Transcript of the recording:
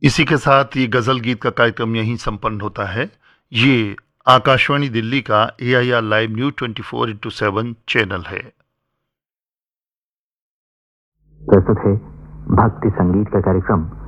इसी के साथ ये गजल गीत का कार्यक्रम यहीं संपन्न होता है। ये आकाशवाणी दिल्ली का AIR live news 24x7 channel है। प्रस्तुत है भक्ति संगीत का कार्यक्रम